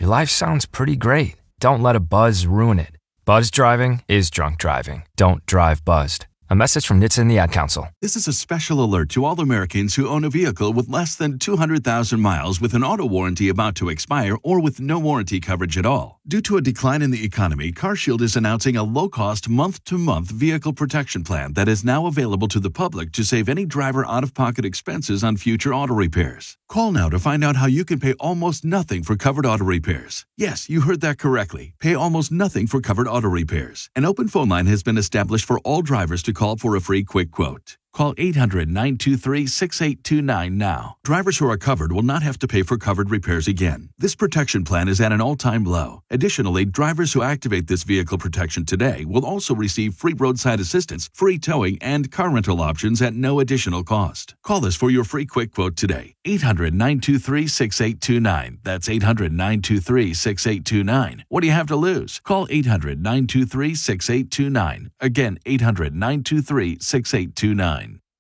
Your life sounds pretty great. Don't let a buzz ruin it. Buzz driving is drunk driving. Don't drive buzzed. A message from NHTSA and the Ad Council. This is a special alert to all Americans who own a vehicle with less than 200,000 miles with an auto warranty about to expire or with no warranty coverage at all. Due to a decline in the economy, CarShield is announcing a low-cost month-to-month vehicle protection plan that is now available to the public to save any driver out-of-pocket expenses on future auto repairs. Call now to find out how you can pay almost nothing for covered auto repairs. Yes, you heard that correctly. Pay almost nothing for covered auto repairs. An open phone line has been established for all drivers to call for a free quick quote. Call 800-923-6829 now. Drivers who are covered will not have to pay for covered repairs again. This protection plan is at an all-time low. Additionally, drivers who activate this vehicle protection today will also receive free roadside assistance, free towing, and car rental options at no additional cost. Call us for your free quick quote today. 800-923-6829. That's 800-923-6829. What do you have to lose? Call 800-923-6829. Again, 800-923-6829.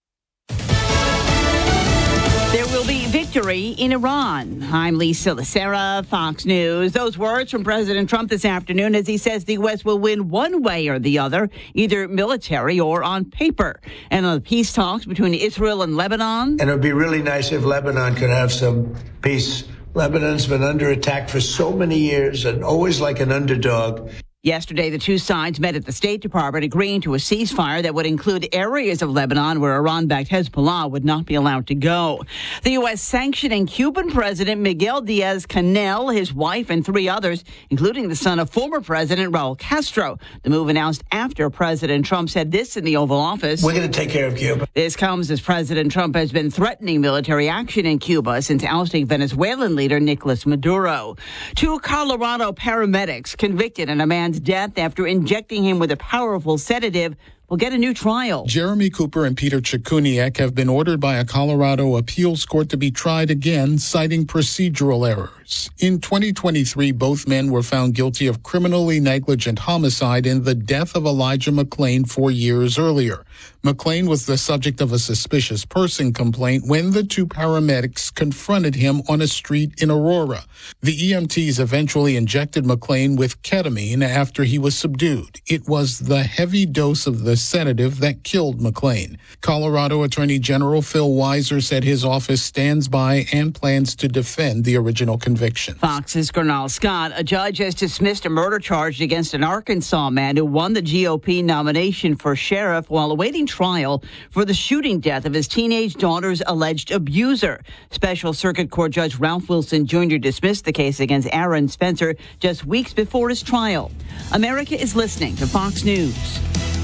There will be victory in Iran. I'm Lisa Lacera, Fox News. Those words from President Trump this afternoon as he says the U.S. will win one way or the other, either military or on paper. And on the peace talks between Israel and Lebanon. And it would be really nice if Lebanon could have some peace. Lebanon's been under attack for so many years and always like an underdog. Yesterday, the two sides met at the State Department agreeing to a ceasefire that would include areas of Lebanon where Iran-backed Hezbollah would not be allowed to go. The U.S. sanctioning Cuban President Miguel Diaz-Canel, his wife, and three others, including the son of former President Raul Castro. The move announced after President Trump said this in the Oval Office. We're going to take care of Cuba. This comes as President Trump has been threatening military action in Cuba since ousting Venezuelan leader Nicolas Maduro. Two Colorado paramedics convicted in a man's death after injecting him with a powerful sedative will get a new trial. Jeremy Cooper and Peter Chikuniak have been ordered by a Colorado appeals court to be tried again, citing procedural errors. In 2023, both men were found guilty of criminally negligent homicide in the death of Elijah McClain 4 years earlier. McClain was the subject of a suspicious person complaint when the two paramedics confronted him on a street in Aurora. The EMTs eventually injected McClain with ketamine after he was subdued. It was the heavy dose of the sedative that killed McClain. Colorado Attorney General Phil Weiser said his office stands by and plans to defend the original conviction. Fox's Gernal Scott, a judge has dismissed a murder charge against an Arkansas man who won the GOP nomination for sheriff while awaiting trial for the shooting death of his teenage daughter's alleged abuser. Special Circuit Court Judge Ralph Wilson Jr. dismissed the case against Aaron Spencer just weeks before his trial. America is listening to Fox News.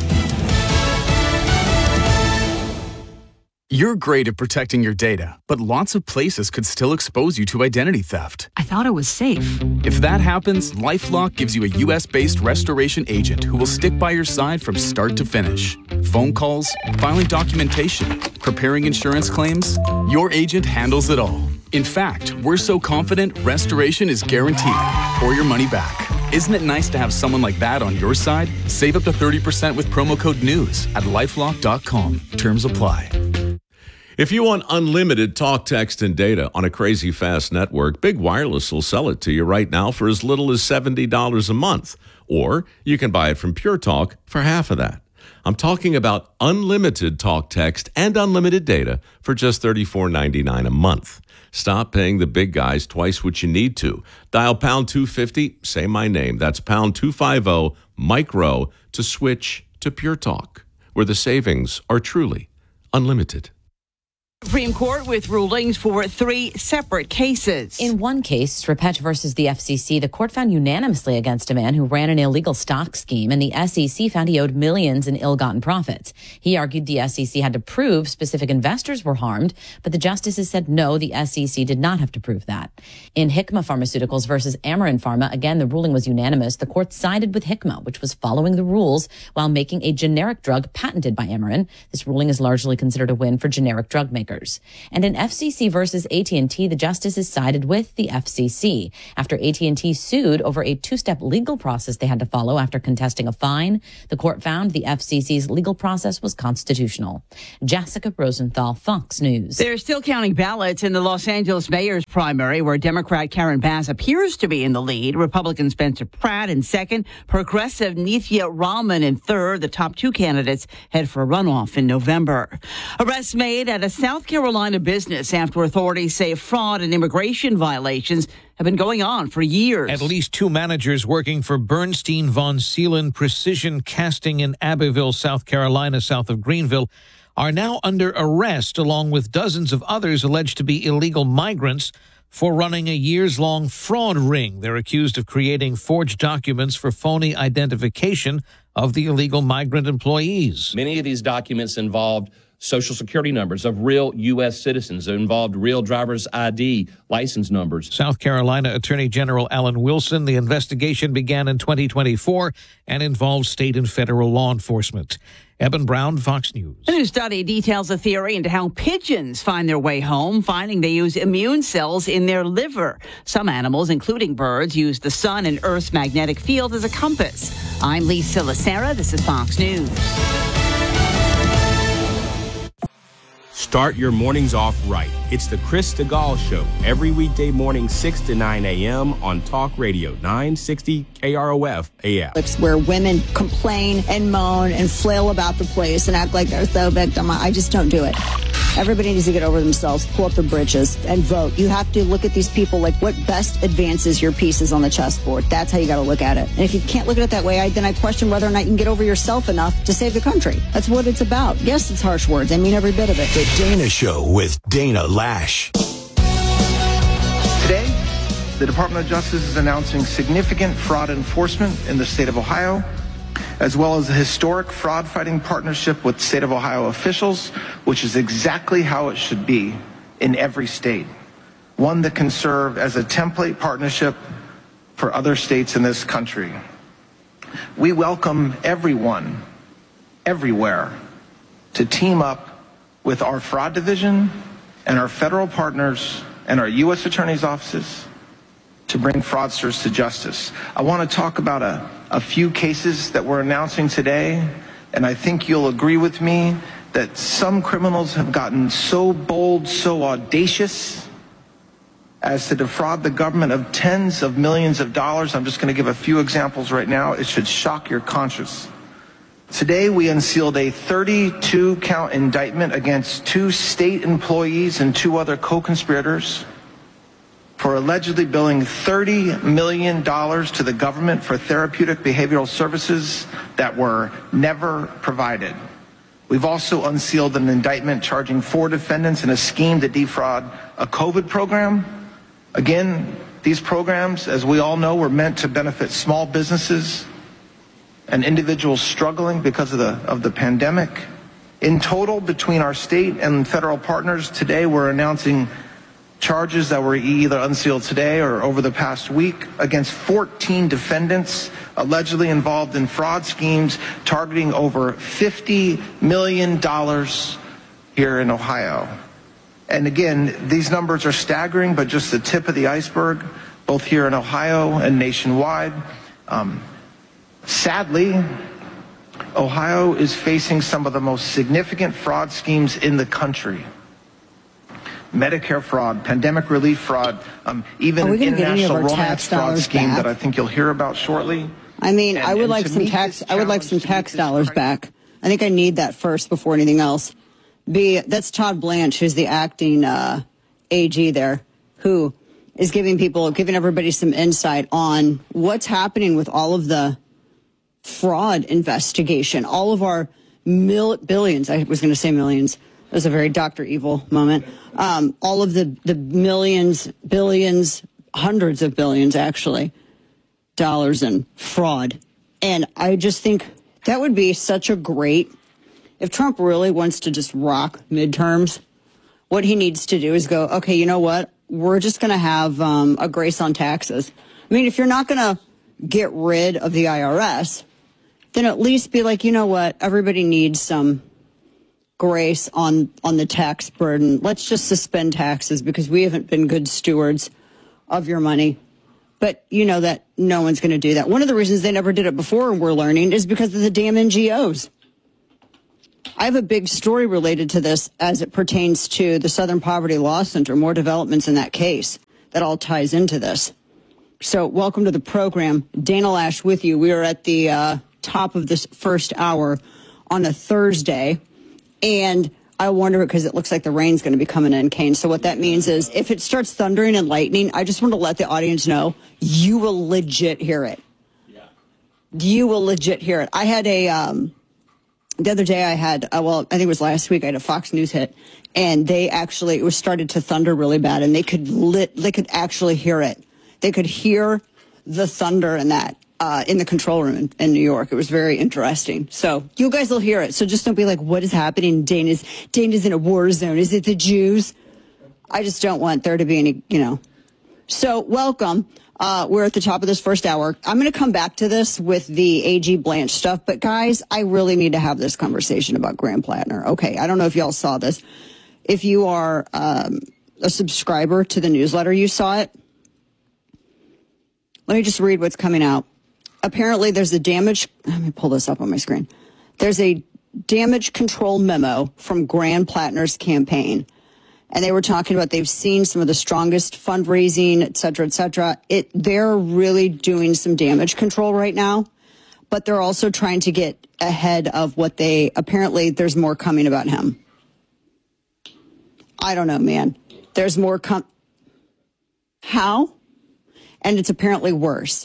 You're great at protecting your data, but lots of places could still expose you to identity theft. I thought it was safe. If that happens, LifeLock gives you a U.S.-based restoration agent who will stick by your side from start to finish. Phone calls, filing documentation, preparing insurance claims, your agent handles it all. In fact, we're so confident restoration is guaranteed or your money back. Isn't it nice to have someone like that on your side? Save up to 30% with promo code NEWS at LifeLock.com. Terms apply. If you want unlimited talk, text, and data on a crazy fast network, Big Wireless will sell it to you right now for as little as $70 a month. Or you can buy it from Pure Talk for half of that. I'm talking about unlimited talk, text, and unlimited data for just $34.99 a month. Stop paying the big guys twice what you need to. Dial pound 250, say my name. That's pound 250 micro to switch to Pure Talk, where the savings are truly unlimited. Supreme Court with rulings for three separate cases. In one case, Sripech versus the FCC, the court found unanimously against a man who ran an illegal stock scheme, and the SEC found he owed millions in ill-gotten profits. He argued the SEC had to prove specific investors were harmed, but the justices said no, the SEC did not have to prove that. In Hikma Pharmaceuticals versus Amarin Pharma, again, the ruling was unanimous. The court sided with Hikma, which was following the rules while making a generic drug patented by Amarin. This ruling is largely considered a win for generic drug makers. lawmakers. And in FCC versus AT&T, the justices sided with the FCC after AT&T sued over a two-step legal process they had to follow after contesting a fine. The court found the FCC's legal process was constitutional. Jessica Rosenthal, Fox News. They're still counting ballots in the Los Angeles mayor's primary, where Democrat Karen Bass appears to be in the lead. Republican Spencer Pratt in second. Progressive Nithya Raman in third. The top two candidates head for a runoff in November. Arrests made at a South Carolina business after authorities say fraud and immigration violations have been going on for years. At least two managers working for Bernstein Von Seelen Precision Casting in Abbeville, South Carolina, south of Greenville, are now under arrest, along with dozens of others alleged to be illegal migrants for running a years-long fraud ring. They're accused of creating forged documents for phony identification of the illegal migrant employees. Many of these documents involved Social Security numbers of real U.S. citizens. It involved real driver's ID license numbers. South Carolina Attorney General Alan Wilson. The investigation began in 2024 and involves state and federal law enforcement. Eben Brown, Fox News. A new study details a theory into how pigeons find their way home, finding they use immune cells in their liver. Some animals, including birds, use the sun and Earth's magnetic field as a compass. I'm Lisa Lacera. This is Fox News. Start your mornings off right. It's the Chris DeGaulle Show, every weekday morning, 6 to 9 a.m. on Talk Radio 960 KROF AM. It's where women complain and moan and flail about the place and act like they're so victim. I just don't do it. Everybody needs to get over themselves, pull up their britches, and vote. You have to look at these people like what best advances your pieces on the chessboard. That's how you got to look at it. And if you can't look at it that way, then I question whether or not you can get over yourself enough to save the country. That's what it's about. Yes, it's harsh words. I mean every bit of it. The Dana Show with Dana Lash. Today, the Department of Justice is announcing significant fraud enforcement in the state of Ohio, as well as a historic fraud-fighting partnership with state of Ohio officials, which is exactly how it should be in every state. One that can serve as a template partnership for other states in this country. We welcome everyone, everywhere, to team up with our fraud division and our federal partners and our U.S. attorney's offices to bring fraudsters to justice. I want to talk about a few cases that we're announcing today, and I think you'll agree with me that some criminals have gotten so bold, so audacious as to defraud the government of tens of millions of dollars. I'm just going to give a few examples right now. It should shock your conscience. Today, we unsealed a 32-count indictment against 2 state employees and 2 other co-conspirators for allegedly billing $30 million to the government for therapeutic behavioral services that were never provided. We've also unsealed an indictment charging 4 defendants in a scheme to defraud a COVID program. Again, these programs, as we all know, were meant to benefit small businesses and individuals struggling because of the pandemic. In total, between our state and federal partners, today we're announcing charges that were either unsealed today or over the past week against 14 defendants allegedly involved in fraud schemes targeting over $50 million here in Ohio. And again, these numbers are staggering, but just the tip of the iceberg, both here in Ohio and nationwide. Sadly, Ohio is facing some of the most significant fraud schemes in the country. Medicare fraud, pandemic relief fraud, even an international romance fraud scheme that I think you'll hear about shortly. I mean, I would like some tax dollars back. I think I need that first before anything else. That's Todd Blanche, who's the acting AG there, who is giving everybody some insight on what's happening with all of the fraud investigation, all of our billions. I was going to say millions. It was a very Dr. Evil moment. All of the millions, billions, hundreds of billions, actually, dollars in fraud. And I just think that would be such a great, if Trump really wants to just rock midterms, what he needs to do is go, okay, you know what? We're just going to have a grace on taxes. I mean, if you're not going to get rid of the IRS, then at least be like, you know what? Everybody needs some grace on the tax burden. Let's just suspend taxes because we haven't been good stewards of your money. But you know that no one's going to do that. One of the reasons they never did it before, we're learning, is because of the damn NGOs. I have a big story related to this as it pertains to the Southern Poverty Law Center, more developments in that case that all ties into this. So welcome to the program. Dana Lash with you. We are at the top of this first hour on a Thursday. And I wonder, because it looks like the rain's going to be coming in, Kane. So what that means is if it starts thundering and lightning, I just want to let the audience know you will legit hear it. Yeah. You will legit hear it. I had the other day I had, I think it was last week, I had a Fox News hit. And it was started to thunder really bad. And they could actually hear it. They could hear the thunder in that. In the control room in New York. It was very interesting. So you guys will hear it. So just don't be like, what is happening? Dana's in a war zone. Is it the Jews? I just don't want there to be any, So welcome. We're at the top of this first hour. I'm going to come back to this with the AG Blanche stuff. But guys, I really need to have this conversation about Graham Plattner. Okay. I don't know if y'all saw this. If you are a subscriber to the newsletter, you saw it. Let me just read what's coming out. Apparently, let me pull this up on my screen. There's a damage control memo from Graham Plattner's campaign. And they were talking about they've seen some of the strongest fundraising, et cetera, et cetera. They're really doing some damage control right now. But they're also trying to get ahead of apparently there's more coming about him. I don't know, man. There's more How? And it's apparently worse.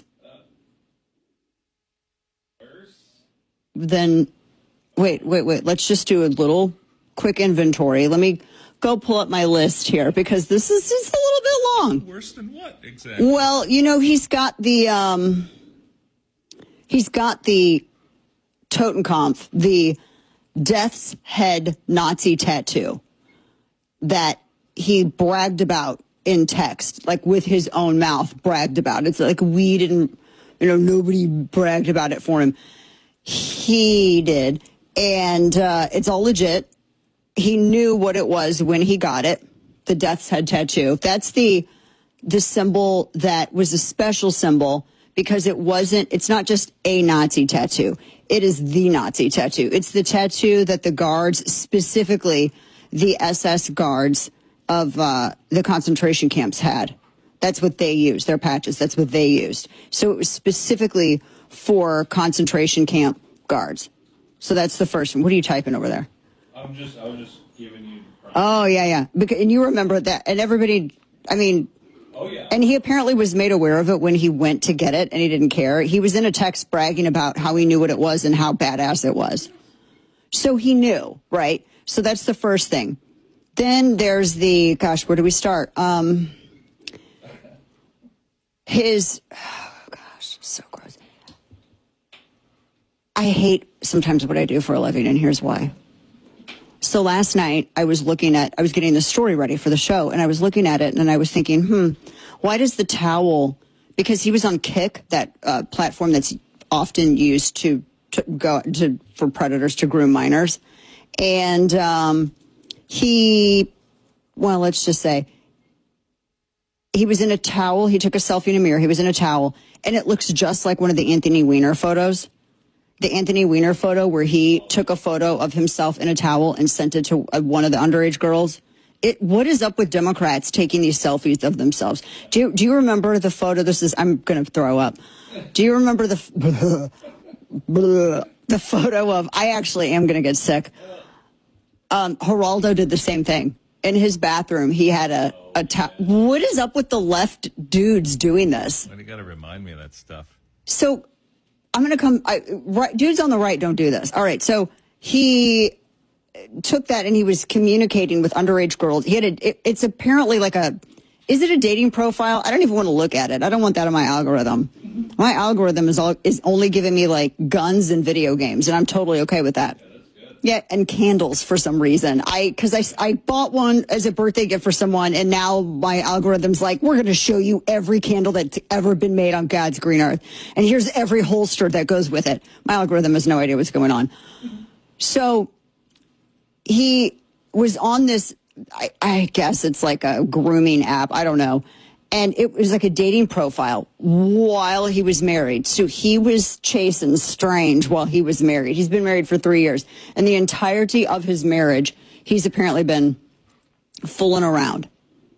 Then, wait. Let's just do a little quick inventory. Let me go pull up my list here because this is just a little bit long. Worse than what exactly? Well, he's got the Totenkopf, the Death's Head Nazi tattoo that he bragged about in text, like with his own mouth, bragged about. It's like we didn't, nobody bragged about it for him. He did, and it's all legit. He knew what it was when he got it, the Death's Head tattoo. That's the symbol that was a special symbol because it's not just a Nazi tattoo. It is the Nazi tattoo. It's the tattoo that the guards, specifically the SS guards of the concentration camps had. That's what they used, their patches. That's what they used. So it was specifically for concentration camp guards. So that's the first one. What are you typing over there? I was just giving you. Oh, yeah. And you remember that. And everybody, oh, yeah. And he apparently was made aware of it when he went to get it and he didn't care. He was in a text bragging about how he knew what it was and how badass it was. So he knew, right? So that's the first thing. Then there's where do we start? So gross. I hate sometimes what I do for a living, and here's why. So last night I was getting the story ready for the show, and I was looking at it, and I was thinking, why does the towel, because he was on Kick, that platform that's often used for predators to groom minors, and let's just say, he was in a towel. He took a selfie in a mirror. He was in a towel, and it looks just like one of the Anthony Weiner photos. The Anthony Weiner photo where he took a photo of himself in a towel and sent it to one of the underage girls. What is up with Democrats taking these selfies of themselves? Do you remember the photo? I'm going to throw up. Do you remember the photo of, I actually am going to get sick. Geraldo did the same thing. In his bathroom, he had a towel. What is up with the left dudes doing this? You got to remind me of that stuff. So I'm going to come. Dudes on the right don't do this. All right. So he took that and he was communicating with underage girls. He had it's apparently like is it a dating profile? I don't even want to look at it. I don't want that on my algorithm. My algorithm is only giving me like guns and video games, and I'm totally okay with that. Yeah, and candles for some reason. Because I bought one as a birthday gift for someone, and now my algorithm's like, we're going to show you every candle that's ever been made on God's green earth. And here's every holster that goes with it. My algorithm has no idea what's going on. So he was on this, I guess it's like a grooming app. I don't know. And it was like a dating profile while he was married. So he was chasing Strange while he was married. He's been married for 3 years. And the entirety of his marriage, he's apparently been fooling around.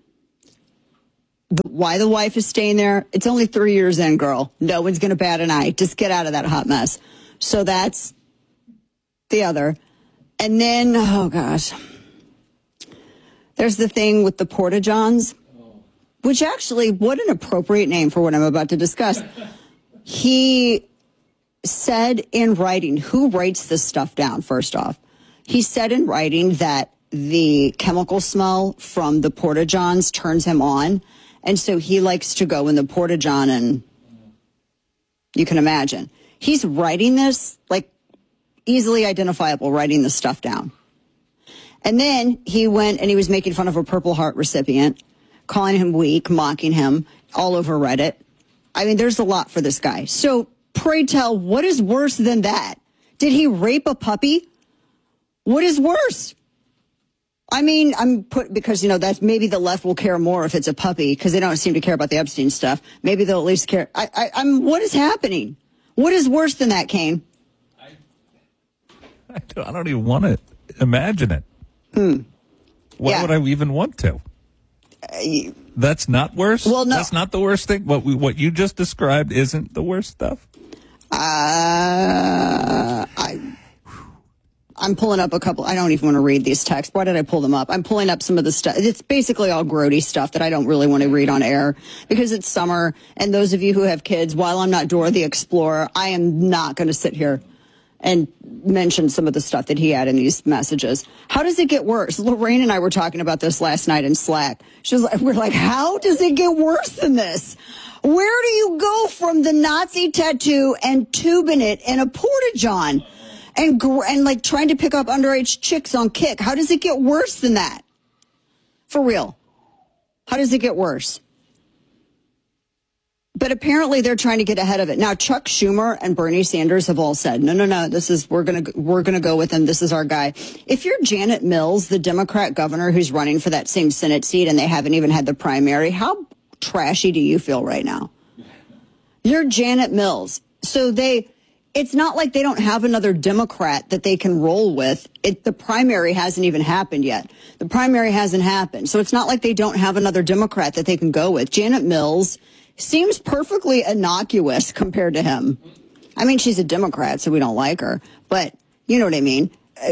Why the wife is staying there? It's only 3 years in, girl. No one's going to bat an eye. Just get out of that hot mess. So that's the other. And then, oh gosh, there's the thing with the Porta-Johns, which actually, what an appropriate name for what I'm about to discuss. He said in writing, who writes this stuff down, first off? He said in writing that the chemical smell from the Porta-Johns turns him on. And so he likes to go in the Porta-John, and you can imagine. He's writing this, like, easily identifiable, writing this stuff down. And then he went and he was making fun of a Purple Heart recipient, calling him weak, mocking him all over Reddit. I mean, there's a lot for this guy. So pray tell, what is worse than that? Did he rape a puppy? What is worse? I mean, because, you know, that's maybe the left will care more if it's a puppy because they don't seem to care about the Epstein stuff. Maybe they'll at least care. What is happening? What is worse than that, Kane? I don't even want to imagine it. Why would I even want to? That's not worse? Well, no. That's not the worst thing? What you just described isn't the worst stuff? I'm pulling up a couple. I don't even want to read these texts. Why did I pull them up? I'm pulling up some of the stuff. It's basically all grody stuff that I don't really want to read on air because it's summer. And those of you who have kids, while I'm not Dora the Explorer, I am not going to sit here and mention some of the stuff that he had in these messages. How does it get worse? Lorraine and I were talking about this last night in Slack. We're like, how does it get worse than this? Where do you go from the Nazi tattoo and tubing it in a Porta-John and like trying to pick up underage chicks on Kick? How does it get worse than that? For real. How does it get worse? But apparently they're trying to get ahead of it. Now, Chuck Schumer and Bernie Sanders have all said, no, we're going to go with him. This is our guy. If you're Janet Mills, the Democrat governor who's running for that same Senate seat and they haven't even had the primary, how trashy do you feel right now? You're Janet Mills. So it's not like they don't have another Democrat that they can roll with. The primary hasn't even happened yet. The primary hasn't happened. So it's not like they don't have another Democrat that they can go with. Janet Mills seems perfectly innocuous compared to him. I mean, she's a Democrat, so we don't like her. But you know what I mean?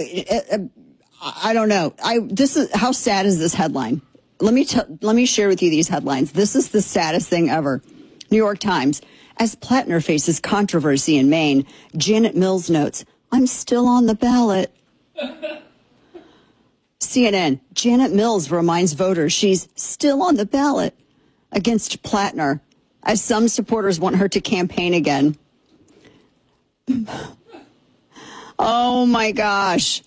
I don't know. How sad is this headline? Let me share with you these headlines. This is the saddest thing ever. New York Times. As Plattner faces controversy in Maine, Janet Mills notes, I'm still on the ballot. CNN. Janet Mills reminds voters she's still on the ballot against Plattner, as some supporters want her to campaign again. Oh, my gosh.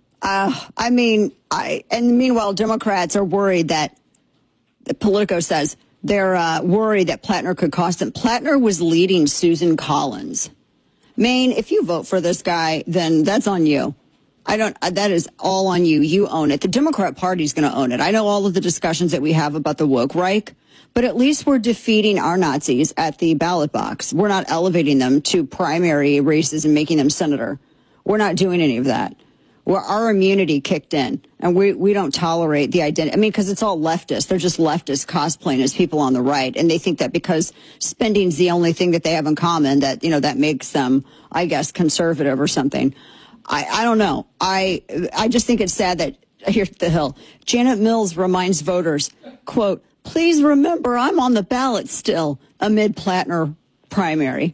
Meanwhile, Democrats are worried that, Politico says, they're worried that Plattner could cost them. Plattner was leading Susan Collins. Maine, if you vote for this guy, then that's on you. That is all on you. You own it. The Democrat Party's going to own it. I know all of the discussions that we have about the woke Reich, but at least we're defeating our Nazis at the ballot box. We're not elevating them to primary races and making them senator. We're not doing any of that. Our immunity kicked in, and we don't tolerate the identity. I mean, because it's all leftist. They're just leftist cosplaying as people on the right, and they think that because spending's the only thing that they have in common, that that makes them, I guess, conservative or something. I don't know. I just think it's sad that here's the Hill. Janet Mills reminds voters, quote, please remember I'm on the ballot still amid Plattner primary.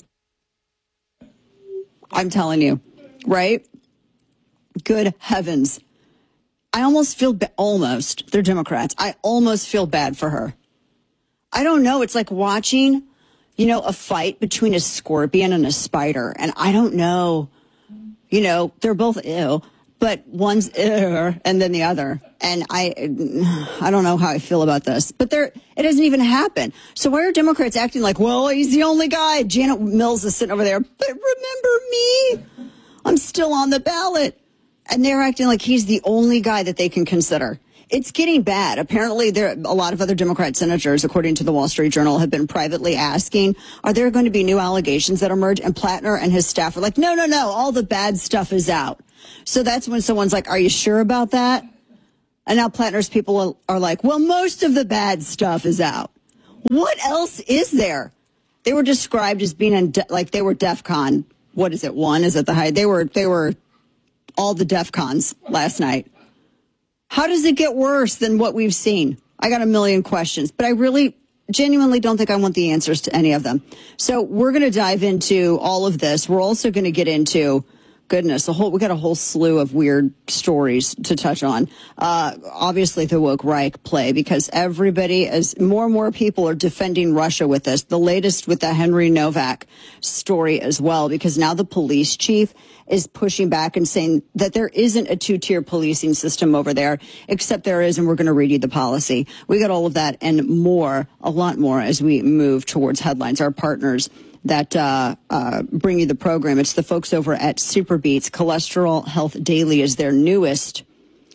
I'm telling you, right? Good heavens. I almost feel they're Democrats. I almost feel bad for her. I don't know. It's like watching, a fight between a scorpion and a spider. And I don't know, they're both ew, but one's ew and then the other. And I don't know how I feel about this, but it doesn't even happen. So why are Democrats acting like, well, he's the only guy? Janet Mills is sitting over there. But remember me? I'm still on the ballot. And they're acting like he's the only guy that they can consider. It's getting bad. Apparently, a lot of other Democrat senators, according to the Wall Street Journal, have been privately asking, are there going to be new allegations that emerge? And Plattner and his staff are like, no, all the bad stuff is out. So that's when someone's like, are you sure about that? And now Plattner's people are like, well, most of the bad stuff is out. What else is there? They were described as being they were DEFCON. What is it? 1 is at the high. They were all the DEFCONs last night. How does it get worse than what we've seen? I got a million questions, but I really genuinely don't think I want the answers to any of them. So we're going to dive into all of this. We're also going to get into, goodness, we got a whole slew of weird stories to touch on. Obviously the woke Reich play, because everybody, as more and more people are defending Russia with this. The latest with the Henry Novak story as well, because now the police chief is pushing back and saying that there isn't a 2-tier policing system over there, except there is, and we're going to read you the policy. We got all of that and more, a lot more, as we move towards headlines. Our partners that bring you the program, it's the folks over at SuperBeets. Cholesterol Health Daily is their newest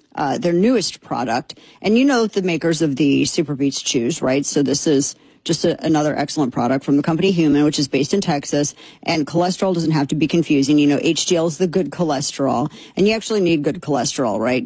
product. And you know the makers of the SuperBeets chews, right? So this is just another excellent product from the company Human, which is based in Texas. And cholesterol doesn't have to be confusing. You know, HDL is the good cholesterol, and you actually need good cholesterol, right?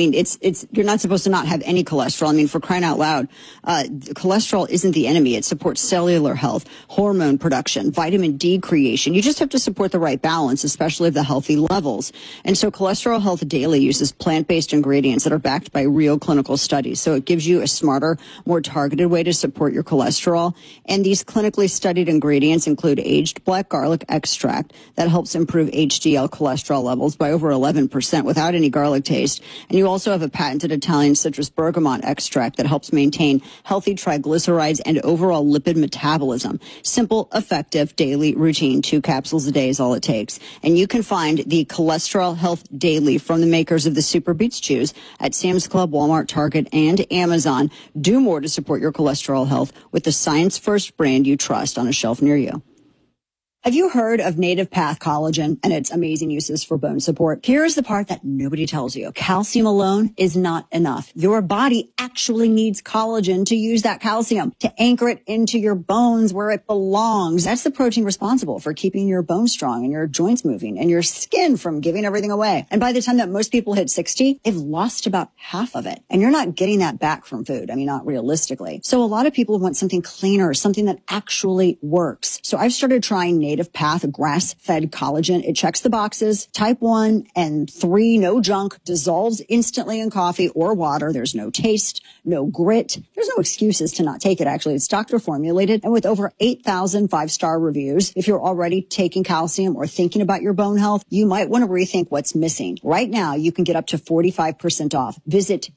You're not supposed to not have any cholesterol. I mean, for crying out loud, cholesterol isn't the enemy. It supports cellular health, hormone production, vitamin D creation. You just have to support the right balance, especially of the healthy levels. And so Cholesterol Health Daily uses plant-based ingredients that are backed by real clinical studies. So it gives you a smarter, more targeted way to support your cholesterol. And these clinically studied ingredients include aged black garlic extract that helps improve HDL cholesterol levels by over 11% without any garlic taste. And you also have a patented Italian citrus bergamot extract that helps maintain healthy triglycerides and overall lipid metabolism. Simple, effective daily routine. 2 capsules a day is all it takes. And you can find the Cholesterol Health Daily from the makers of the SuperBeets chews at Sam's Club, Walmart, Target, and Amazon. Do more to support your cholesterol health with the science-first brand you trust on a shelf near you. Have you heard of Native Path Collagen and its amazing uses for bone support? Here's the part that nobody tells you. Calcium alone is not enough. Your body actually needs collagen to use that calcium, to anchor it into your bones where it belongs. That's the protein responsible for keeping your bones strong and your joints moving and your skin from giving everything away. And by the time that most people hit 60, they've lost about half of it. And you're not getting that back from food. I mean, not realistically. So a lot of people want something cleaner, something that actually works. So I've started trying Native Path grass-fed collagen. It checks the boxes. Type 1 and 3, no junk, dissolves instantly in coffee or water. There's no taste, no grit. There's no excuses to not take it, actually. It's doctor formulated and with over 8,000 5-star reviews. If you're already taking calcium or thinking about your bone health, you might want to rethink what's missing. Right now, you can get up to 45% off. Visit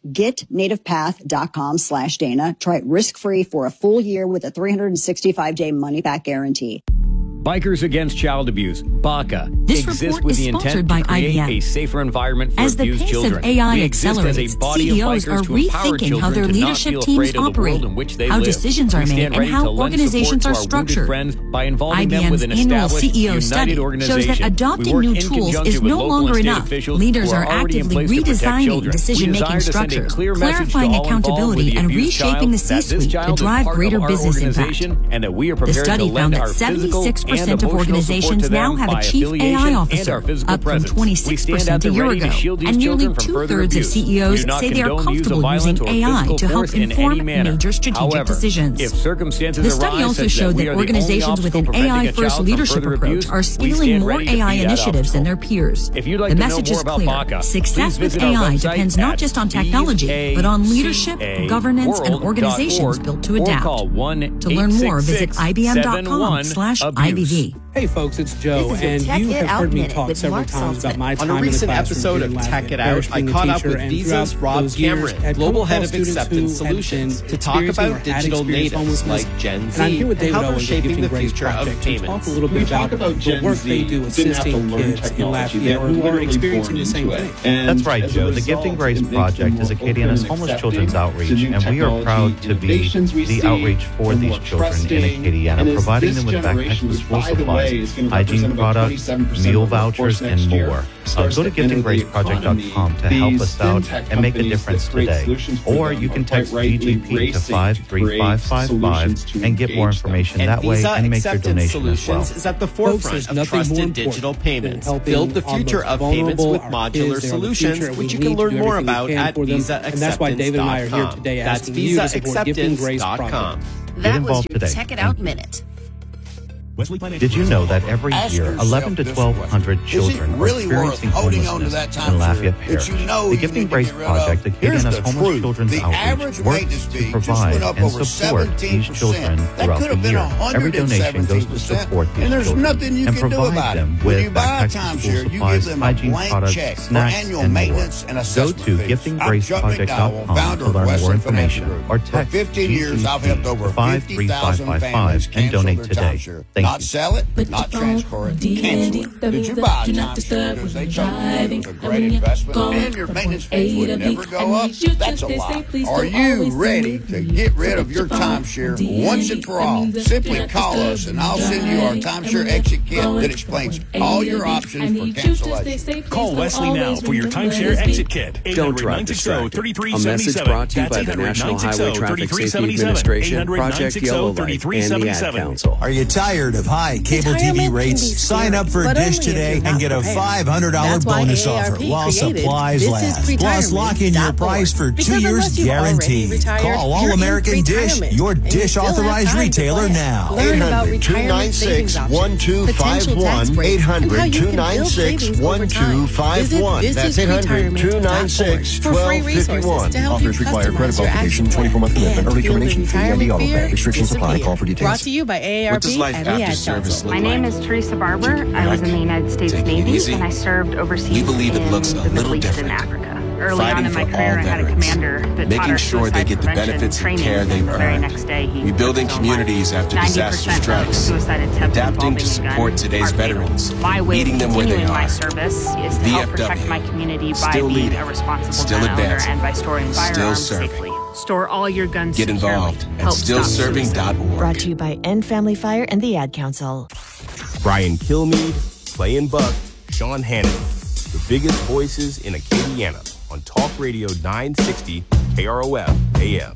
getnativepath.com/Dana. Try it risk-free for a full year with a 365-day money-back guarantee. Bikers Against Child Abuse, BACA, this exists with the intent to create a safer environment for as the abused pace children. Of AI we accelerates, as a body CEOs of are rethinking how their leadership teams operate, how decisions are made, and how organizations are structured. By involving them with IBM's an annual established, CEO study shows that adopting new tools is no longer enough. Leaders are actively redesigning decision-making structure, clarifying accountability, and reshaping the C-suite to drive greater business impact. The study found that 76% of organizations now have a chief AI officer, up from 26% a year ago. And nearly 2/3 of CEOs say they are comfortable using AI to help inform major strategic decisions. The study also showed that organizations with an AI-first leadership approach are scaling more AI initiatives than their peers. The message is clear. Success with AI depends not just on technology, but on leadership, governance, and organizations built to adapt. To learn more, visit IBM.com/IBV. Hey folks, it's Joe, and you have heard me talk several times about my time in the classroom. On a recent episode of Tech It Out, I caught up with Visa's Rob Cameron, Global Head of Acceptance Solutions, to talk about digital natives like Gen Z and how they're shaping the future of payments. Talk a little bit about the work they do assisting kids in Latvia who are experiencing the same thing. That's right, Joe. The Gifting Grace Project is Acadiana's homeless children's outreach, and we are proud to be the outreach for these children in Acadiana, providing them with backpacks with school supplies, hygiene products, meal vouchers, and more. Go to giftinggraceproject.com to help us out and make a difference today. Or you can text GGP to 53555 and get more information that way and make your donation as well. Is at the forefront of trusted digital payments. Build the future of payments with modular solutions, which you can learn more about at VisaAcceptance.com. And that's why David and I are here today asking you to support Gifting Grace Project. That was your Check It Out Minute. Did you know that every year 11 to 1,200 children are experiencing homelessness in Lafayette Parish? The Gifting Grace Project, a Kid-Us Homeless Children's Outreach, works to provide and support these children throughout the year. Every donation goes to support these children and provide them with backpacks, school supplies, hygiene products, snacks, and more. Go to giftinggraceproject.com to learn more information or text GGP to 53555 and donate today. Not sell it, not transfer it, cancel it. Did you buy a timeshare because they told you it was a great investment and your maintenance fees would never go up? That's a lie. Are you ready to get rid of your timeshare once and for all? Simply call us and I'll send you our timeshare exit kit that explains all your options for cancellation. Call Wesley now for your timeshare exit kit. Don't drive distracted. A message brought to you by the National Highway Traffic Safety Administration, Project Yellow Light, and the Ad Council. Are you tired of high cable TV rates? Sign up for Dish today and get a $500 bonus offer while supplies last. Plus, lock in your price for 2 years guaranteed. Call All American Dish, your Dish authorized retailer now. 800-296-1251. 800-296-1251. That's 800-296-1251. Offers require credit qualification, 24-month commitment, early termination fee, and the auto pay. Restrictions apply. Call for details. Brought to you by AARP and the Ad Council. My name is Teresa Barber. I was in the United States Navy and I served overseas in the Middle East and Africa. Early on in my career, I had a commander that taught our suicide prevention training. The very next day, he rebuilding communities after disaster strikes, adapting to support today's veterans, meeting them where they are. My service is to help protect my community by being a responsible gun owner and by storing firearms safely. Store all your guns Get involved at stillserving.org. Brought to you by End Family Fire and the Ad Council. Brian Kilmeade, Clay and Buck, Sean Hannity, the biggest voices in Acadiana on Talk Radio 960 KROF AM.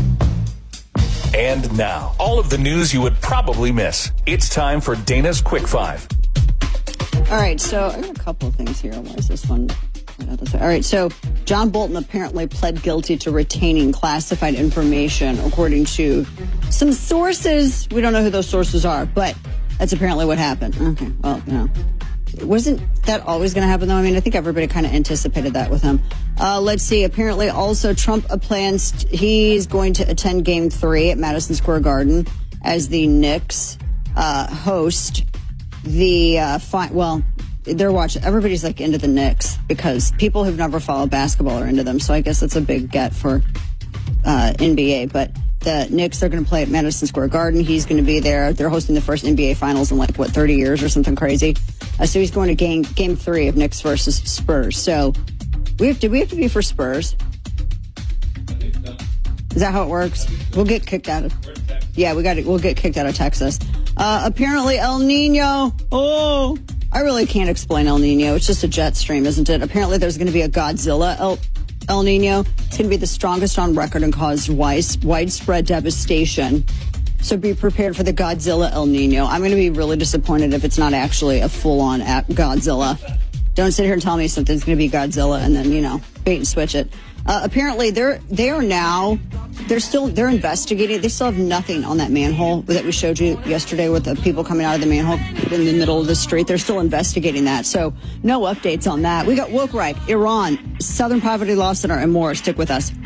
And now, all of the news you would probably miss. It's time for Dana's Quick Five. All right, so I got a couple of things here. Why is this one? All right, so John Bolton apparently pled guilty to retaining classified information, according to some sources. We don't know who those sources are, but that's apparently what happened. Okay, well, wasn't that always going to happen, though? I mean, I think everybody kind of anticipated that with him. Let's see. Apparently, also, Trump plans he's going to attend Game 3 at Madison Square Garden as the Knicks host the they're watching. Everybody's like into the Knicks because people who've never followed basketball are into them. So I guess that's a big get for NBA. But the Knicks are going to play at Madison Square Garden. He's going to be there. They're hosting the first NBA Finals in 30 years or something crazy. So he's going to game 3 of Knicks versus Spurs. So we have to be for Spurs. Is that how it works? We'll get kicked out of. Yeah, we'll get kicked out of Texas. Apparently El Nino. Oh, I really can't explain El Nino. It's just a jet stream, isn't it? Apparently there's going to be a Godzilla El Nino. It's going to be the strongest on record and cause widespread devastation. So be prepared for the Godzilla El Nino. I'm going to be really disappointed if it's not actually a full-on Godzilla. Don't sit here and tell me something's going to be Godzilla and then, bait and switch it. Apparently they're investigating. They still have nothing on that manhole that we showed you yesterday with the people coming out of the manhole in the middle of the street. They're still investigating that. So no updates on that. We got woke right, Iran, Southern Poverty Law Center, and more. Stick with us.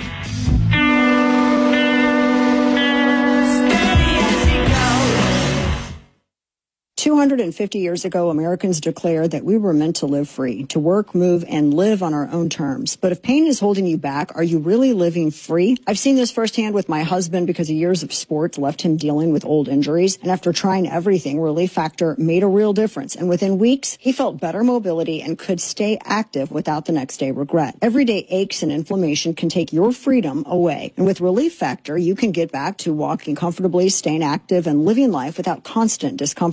250 years ago, Americans declared that we were meant to live free, to work, move, and live on our own terms. But if pain is holding you back, are you really living free? I've seen this firsthand with my husband because years of sports left him dealing with old injuries. And after trying everything, Relief Factor made a real difference. And within weeks, he felt better mobility and could stay active without the next day regret. Everyday aches and inflammation can take your freedom away. And with Relief Factor, you can get back to walking comfortably, staying active, and living life without constant discomfort. Relief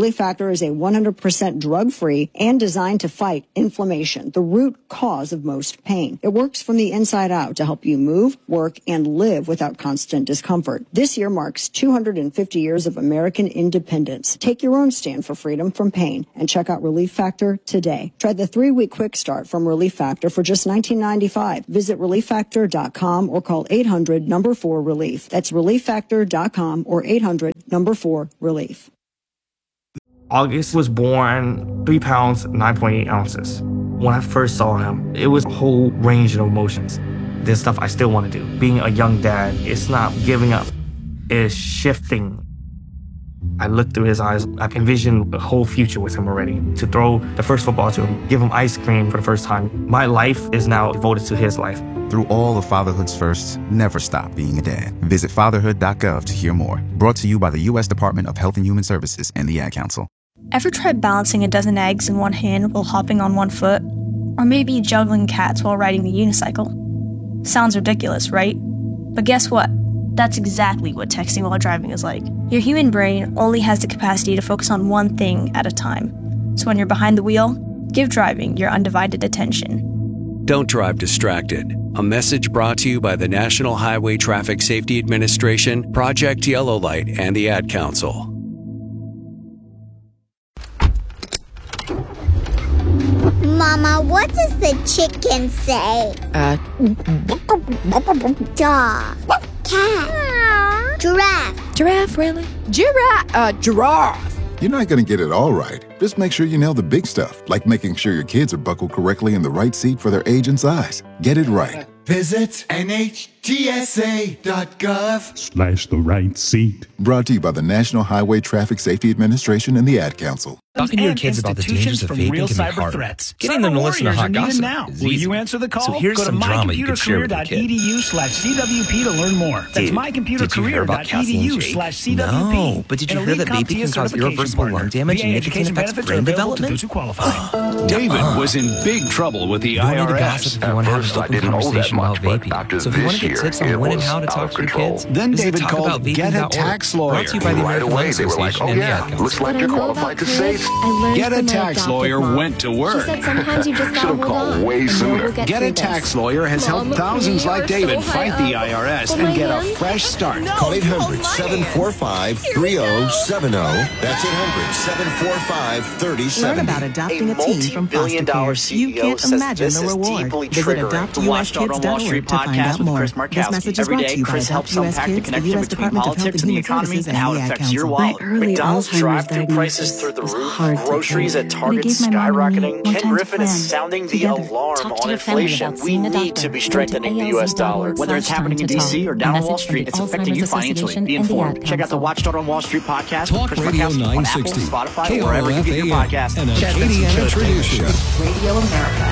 Relief Factor is a 100% drug-free and designed to fight inflammation, the root cause of most pain. It works from the inside out to help you move, work, and live without constant discomfort. This year marks 250 years of American independence. Take your own stand for freedom from pain and check out Relief Factor today. Try the 3-week quick start from Relief Factor for just $19.95. Visit ReliefFactor.com or call 800-4-RELIEF. That's ReliefFactor.com or 800-4-RELIEF. August was born 3 pounds, 9.8 ounces. When I first saw him, it was a whole range of emotions. There's stuff I still want to do. Being a young dad, it's not giving up. It's shifting. I looked through his eyes. I envisioned a whole future with him already. To throw the first football to him, give him ice cream for the first time. My life is now devoted to his life. Through all of fatherhood's firsts, never stop being a dad. Visit fatherhood.gov to hear more. Brought to you by the U.S. Department of Health and Human Services and the Ad Council. Ever tried balancing a dozen eggs in one hand while hopping on one foot? Or maybe juggling cats while riding the unicycle? Sounds ridiculous, right? But guess what? That's exactly what texting while driving is like. Your human brain only has the capacity to focus on one thing at a time. So when you're behind the wheel, give driving your undivided attention. Don't drive distracted. A message brought to you by the National Highway Traffic Safety Administration, Project Yellow Light, and the Ad Council. Mama, what does the chicken say? Dog. Cat. Giraffe. Giraffe, really? Giraffe. You're not going to get it all right. Just make sure you nail the big stuff, like making sure your kids are buckled correctly in the right seat for their age and size. Get it right. Visit NHTSA.gov/the right seat. Brought to you by the National Highway Traffic Safety Administration and the Ad Council. Talking to your kids about the dangers of vaping can be hard. Threats. Getting them to listen to hot gossip is Will easy. you answer the call? So here's Go some to drama you could share with your kid. mycomputercareer.edu/CWP to learn more. That's mycomputercareer.edu/CWP. No, but did you hear that vaping can cause irreversible lung damage and nicotine affects brain development? David was in big trouble with the IRS. You want to gossip if you want to have an open conversation about vaping. So if you want to get tips on when and how to talk to your kids, then David called Get a Tax Lawyer. Brought to you by the American Lung Association and the Ad Council. Looks like you're qualified to save. Get a Tax Lawyer went to work. She said sometimes you just gotta hold on. Way sooner. Get a Tax Lawyer has helped thousands like David fight the IRS and get a fresh start. Call 800-745-3070. That's 800-745-3070. Learn about adopting a teen from foster care. You can't imagine the reward. Visit adoptuskids.org to find out more. This message is brought to you by Adopt US Kids, the U.S. Department of Health and Human Services, and the Ad Council. McDonald's drive-thru prices through the roof, groceries at Target skyrocketing. Ken Griffin is sounding the alarm on inflation. We need to be strengthening the U.S. dollar. Whether it's happening in D.C. or down on Wall Street, it's affecting you financially. Be informed. Check out the Watchdog on Wall Street podcast. Talk Radio 960, on Apple, Spotify, or wherever you get your podcast. And a Acadiana tradition. Radio America.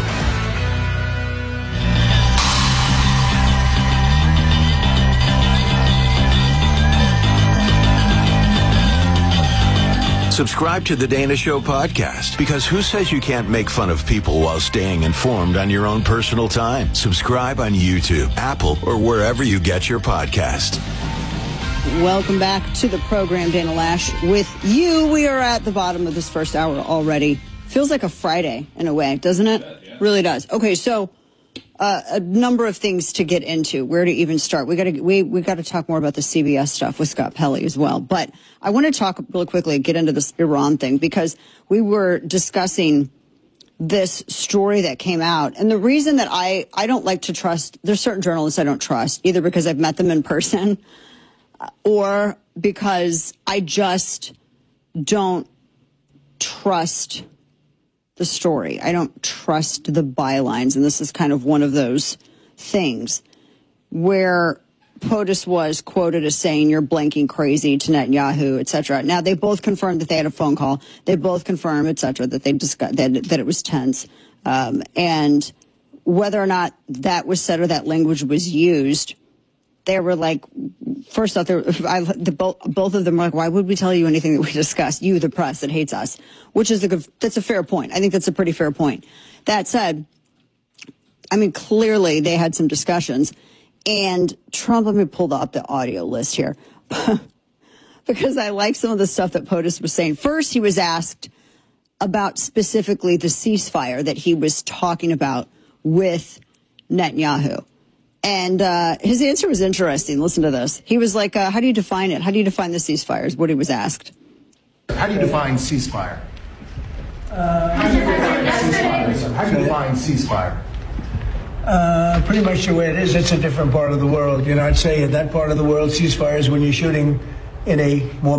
Subscribe to The Dana Show podcast, because who says you can't make fun of people while staying informed on your own personal time? Subscribe on YouTube, Apple, or wherever you get your podcast. Welcome back to the program, Dana Lash. With you, we are at the bottom of this first hour already. Feels like a Friday in a way, doesn't it? Yeah. Really does. Okay, so a number of things to get into. Where to even start? We got to talk more about the CBS stuff with Scott Pelley as well. But I want to talk really quickly, get into this Iran thing, because we were discussing this story that came out. And the reason that I don't like to trust, there's certain journalists I don't trust, either because I've met them in person or because I just don't trust the story. I don't trust the bylines. And this is kind of one of those things where POTUS was quoted as saying, "You're blanking crazy" to Netanyahu, etc. Now, they both confirmed that they had a phone call. They both confirmed, etc., that they discussed that it was tense. And whether or not that was said or that language was used, they were like, first off, both of them were like, why would we tell you anything that we discussed? You, the press that hates us, which is that's a fair point. I think that's a pretty fair point. That said, I mean, clearly they had some discussions, and Trump, let me pull up the audio list here. because I like some of the stuff that POTUS was saying. First, he was asked about specifically the ceasefire that he was talking about with Netanyahu. And his answer was interesting. Listen to this. He was like, how do you define it? How do you define the ceasefire is what he was asked. How do you define ceasefire? How do you define ceasefire? Pretty much the way it is. It's a different part of the world. I'd say in that part of the world, ceasefire is when you're shooting in a more